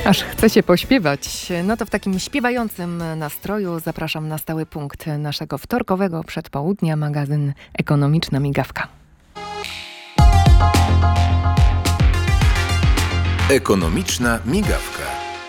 Aż chce się pośpiewać. No to w takim śpiewającym nastroju zapraszam na stały punkt naszego wtorkowego przedpołudnia, magazyn Ekonomiczna Migawka. Ekonomiczna Migawka.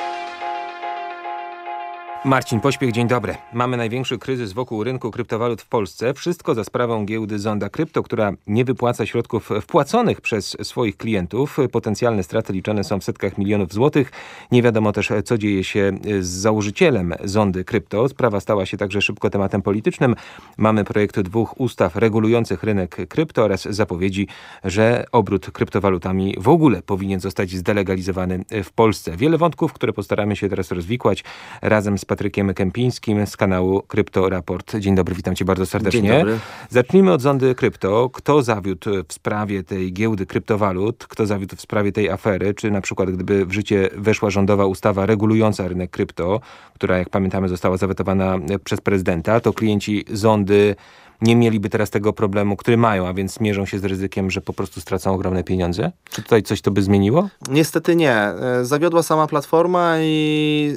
Marcin Pośpiech, dzień dobry. Mamy największy kryzys wokół rynku kryptowalut w Polsce. Wszystko za sprawą giełdy Zonda Krypto, która nie wypłaca środków wpłaconych przez swoich klientów. Potencjalne straty liczone są w setkach milionów złotych. Nie wiadomo też, co dzieje się z założycielem Zondy Krypto. Sprawa stała się także szybko tematem politycznym. Mamy projekt 2 ustaw regulujących rynek krypto oraz zapowiedzi, że obrót kryptowalutami w ogóle powinien zostać zdelegalizowany w Polsce. Wiele wątków, które postaramy się teraz rozwikłać razem z Patrykiem Kępińskim z kanału Krypto Raport. Dzień dobry, witam cię bardzo serdecznie. Dzień dobry. Zacznijmy od Zondy Krypto. Kto zawiódł w sprawie tej giełdy kryptowalut? Kto zawiódł w sprawie tej afery? Czy na przykład gdyby w życie weszła rządowa ustawa regulująca rynek krypto, która jak pamiętamy została zawetowana przez prezydenta, to klienci Zondy nie mieliby teraz tego problemu, który mają, a więc mierzą się z ryzykiem, że po prostu stracą ogromne pieniądze? Czy tutaj coś to by zmieniło? Niestety nie. Zawiodła sama platforma i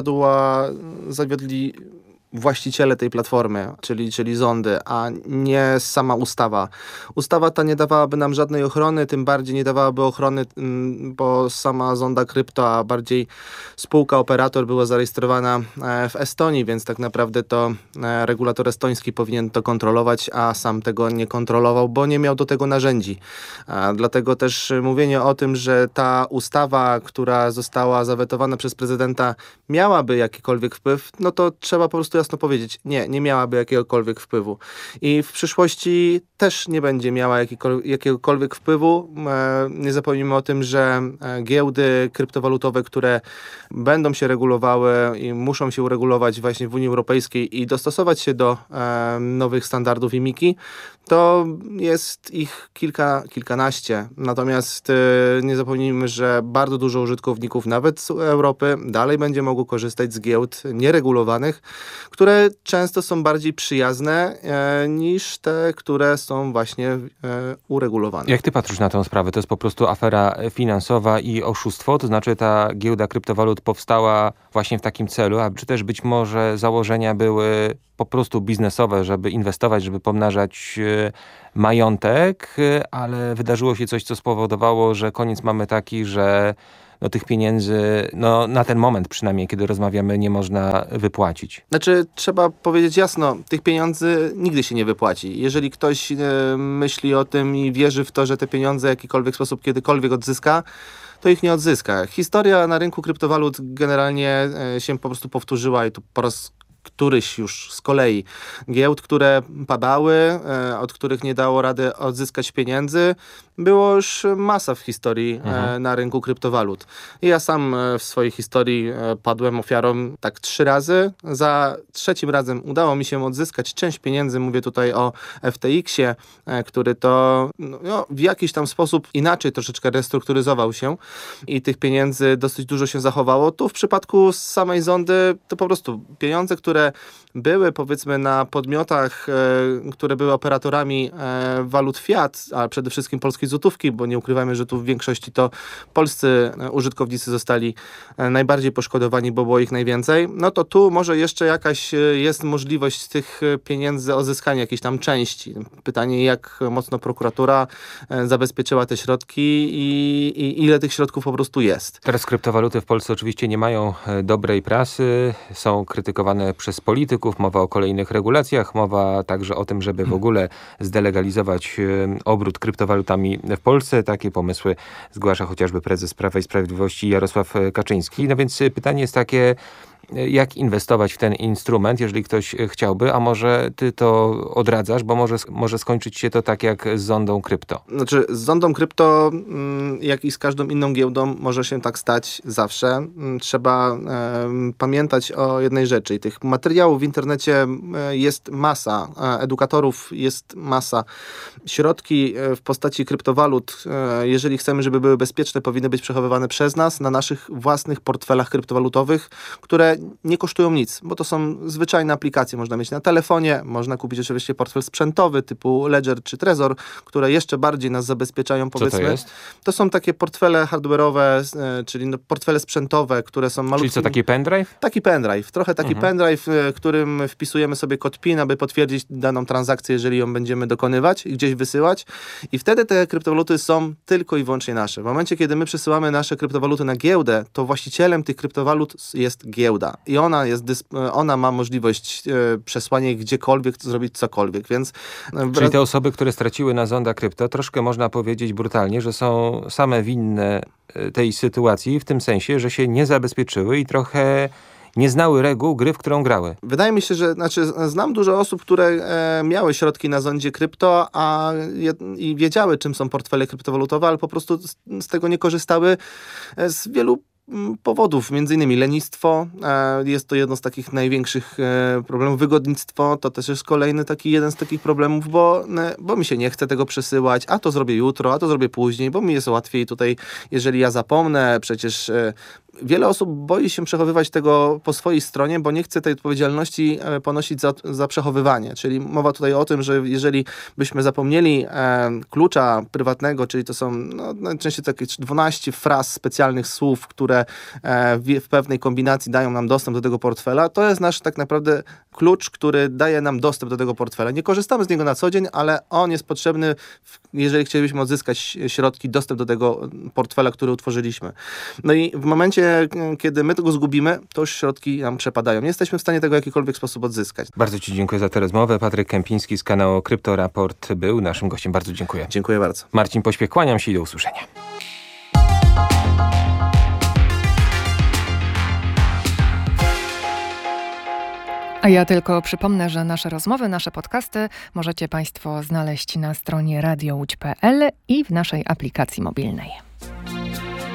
zawiodli właściciele tej platformy, czyli Zondy, a nie sama ustawa. Ustawa ta nie dawałaby nam żadnej ochrony, tym bardziej nie dawałaby ochrony, bo sama Zonda Krypto, a bardziej spółka operator była zarejestrowana w Estonii, więc tak naprawdę to regulator estoński powinien to kontrolować, a sam tego nie kontrolował, bo nie miał do tego narzędzi. Dlatego też mówienie o tym, że ta ustawa, która została zawetowana przez prezydenta, miałaby jakikolwiek wpływ, no to trzeba po prostu jasno powiedzieć, nie miałaby jakiegokolwiek wpływu. I w przyszłości też nie będzie miała jakiegokolwiek wpływu. Nie zapomnijmy o tym, że giełdy kryptowalutowe, które będą się regulowały i muszą się uregulować właśnie w Unii Europejskiej i dostosować się do nowych standardów IMICI, to jest ich kilkanaście. Natomiast nie zapomnijmy, że bardzo dużo użytkowników, nawet z Europy, dalej będzie mogło korzystać z giełd nieregulowanych, które często są bardziej przyjazne niż te, które są właśnie uregulowane. Jak ty patrzysz na tę sprawę? To jest po prostu afera finansowa i oszustwo? To znaczy ta giełda kryptowalut powstała właśnie w takim celu, a czy też być może założenia były po prostu biznesowe, żeby inwestować, żeby pomnażać majątek, ale wydarzyło się coś, co spowodowało, że koniec mamy taki, że tych pieniędzy, na ten moment przynajmniej, kiedy rozmawiamy, nie można wypłacić. Znaczy, trzeba powiedzieć jasno, tych pieniędzy nigdy się nie wypłaci. Jeżeli ktoś myśli o tym i wierzy w to, że te pieniądze w jakikolwiek sposób kiedykolwiek odzyska, to ich nie odzyska. Historia na rynku kryptowalut generalnie się po prostu powtórzyła i to po raz któryś już z kolei giełd, które padały, od których nie dało rady odzyskać pieniędzy, było już masa w historii na rynku kryptowalut. I ja sam w swojej historii padłem ofiarą tak 3 razy. Za 3 razem udało mi się odzyskać część pieniędzy. Mówię tutaj o FTX-ie, który to w jakiś tam sposób inaczej troszeczkę restrukturyzował się i tych pieniędzy dosyć dużo się zachowało. Tu w przypadku samej Zondy to po prostu pieniądze, które były powiedzmy na podmiotach, które były operatorami walut fiat, a przede wszystkim polskiej złotówki, bo nie ukrywamy, że tu w większości to polscy użytkownicy zostali najbardziej poszkodowani, bo było ich najwięcej, no to tu może jeszcze jakaś jest możliwość z tych pieniędzy odzyskania jakiejś tam części. Pytanie, jak mocno prokuratura zabezpieczyła te środki i ile tych środków po prostu jest. Teraz kryptowaluty w Polsce oczywiście nie mają dobrej prasy, są krytykowane przez polityków, mowa o kolejnych regulacjach, mowa także o tym, żeby w ogóle zdelegalizować obrót kryptowalutami w Polsce. Takie pomysły zgłasza chociażby prezes Prawa i Sprawiedliwości Jarosław Kaczyński. No więc pytanie jest takie, jak inwestować w ten instrument, jeżeli ktoś chciałby, a może ty to odradzasz, bo może skończyć się to tak jak z Zondą Krypto. Znaczy z Zondą Krypto, jak i z każdą inną giełdą, może się tak stać zawsze. Trzeba pamiętać o jednej rzeczy. I tych materiałów w internecie jest masa, edukatorów jest masa. Środki w postaci kryptowalut, jeżeli chcemy, żeby były bezpieczne, powinny być przechowywane przez nas na naszych własnych portfelach kryptowalutowych, które które nie kosztują nic, bo to są zwyczajne aplikacje. Można mieć na telefonie, można kupić oczywiście portfel sprzętowy typu Ledger czy Trezor, które jeszcze bardziej nas zabezpieczają, powiedzmy. Co to jest? To są takie portfele hardware'owe, czyli portfele sprzętowe, które są malutkie. Czyli co, taki pendrive? Taki pendrive, trochę taki pendrive, którym wpisujemy sobie kod PIN, aby potwierdzić daną transakcję, jeżeli ją będziemy dokonywać i gdzieś wysyłać. I wtedy te kryptowaluty są tylko i wyłącznie nasze. W momencie, kiedy my przesyłamy nasze kryptowaluty na giełdę, to właścicielem tych kryptowalut jest giełda. I ona ma możliwość przesłania ich gdziekolwiek, zrobić cokolwiek, więc... Czyli te osoby, które straciły na Zonda Krypto, troszkę można powiedzieć brutalnie, że są same winne tej sytuacji, w tym sensie, że się nie zabezpieczyły i trochę nie znały reguł gry, w którą grały. Wydaje mi się, że znam dużo osób, które miały środki na Zondzie Krypto i wiedziały, czym są portfele kryptowalutowe, ale po prostu z tego nie korzystały z wielu powodów, między innymi lenistwo, jest to jedno z takich największych problemów, wygodnictwo, to też jest kolejny jeden z takich problemów, bo mi się nie chce tego przesyłać, a to zrobię jutro, a to zrobię później, bo mi jest łatwiej tutaj, jeżeli ja zapomnę, przecież wiele osób boi się przechowywać tego po swojej stronie, bo nie chce tej odpowiedzialności ponosić za przechowywanie. Czyli mowa tutaj o tym, że jeżeli byśmy zapomnieli klucza prywatnego, czyli to są najczęściej takie 12 fraz specjalnych słów, które w pewnej kombinacji dają nam dostęp do tego portfela, to jest nasz tak naprawdę klucz, który daje nam dostęp do tego portfela. Nie korzystamy z niego na co dzień, ale on jest potrzebny, jeżeli chcielibyśmy odzyskać środki, dostęp do tego portfela, który utworzyliśmy. No i w momencie, kiedy my tego zgubimy, to już środki nam przepadają. Nie jesteśmy w stanie tego w jakikolwiek sposób odzyskać. Bardzo Ci dziękuję za tę rozmowę. Patryk Kępiński z kanału Kryptoraport był naszym gościem. Bardzo dziękuję. Dziękuję bardzo. Marcin Pośpiech, kłaniam się i do usłyszenia. A ja tylko przypomnę, że nasze rozmowy, nasze podcasty możecie Państwo znaleźć na stronie radiołódź.pl i w naszej aplikacji mobilnej.